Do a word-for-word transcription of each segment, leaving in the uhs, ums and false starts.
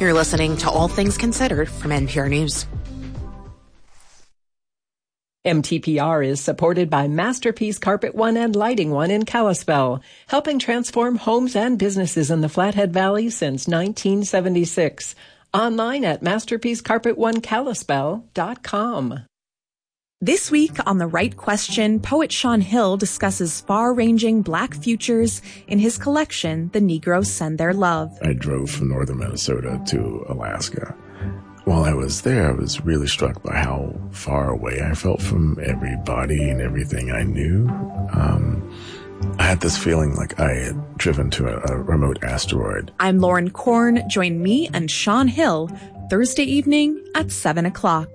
You're listening to All Things Considered from N P R News. M T P R is supported by Masterpiece Carpet One and Lighting One in Kalispell, helping transform homes and businesses in the Flathead Valley since nineteen seventy-six. Online at masterpiece carpet one kalispell dot com. This week on The Right Question, poet Sean Hill discusses far-ranging Black futures in his collection, The Negroes Send Their Love. I drove from northern Minnesota to Alaska. While I was there, I was really struck by how far away I felt from everybody and everything I knew. Um, I had this feeling like I had driven to a, a remote asteroid. I'm Lauren Korn. Join me and Sean Hill Thursday evening at seven o'clock.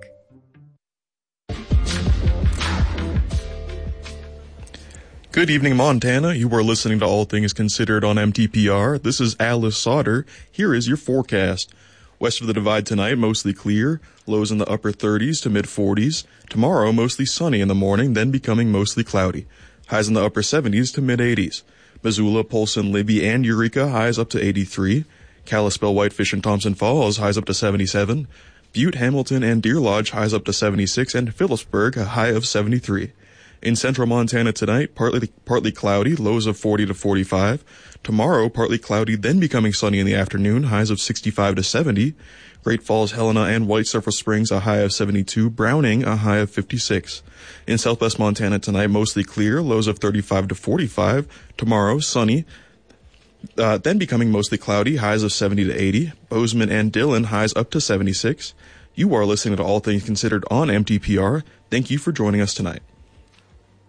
Good evening, Montana. You are listening to All Things Considered on M T P R. This is Alice Sauter. Here is your forecast. West of the Divide tonight, mostly clear. Lows in the upper thirties to mid-forties. Tomorrow, mostly sunny in the morning, then becoming mostly cloudy. Highs in the upper seventies to mid-eighties. Missoula, Polson, Libby, and Eureka, highs up to eighty-three. Kalispell, Whitefish, and Thompson Falls, highs up to seventy-seven. Butte, Hamilton, and Deer Lodge, highs up to seventy-six. And Phillipsburg, a high of seventy-three. In central Montana tonight, partly partly cloudy, lows of forty to forty-five. Tomorrow, partly cloudy, then becoming sunny in the afternoon, highs of sixty-five to seventy. Great Falls, Helena, and White Sulphur Springs, a high of seventy-two. Browning, a high of fifty-six. In southwest Montana tonight, mostly clear, lows of thirty-five to forty-five. Tomorrow, sunny, uh, then becoming mostly cloudy, highs of seventy to eighty. Bozeman and Dillon, highs up to seventy-six. You are listening to All Things Considered on M T P R. Thank you for joining us tonight.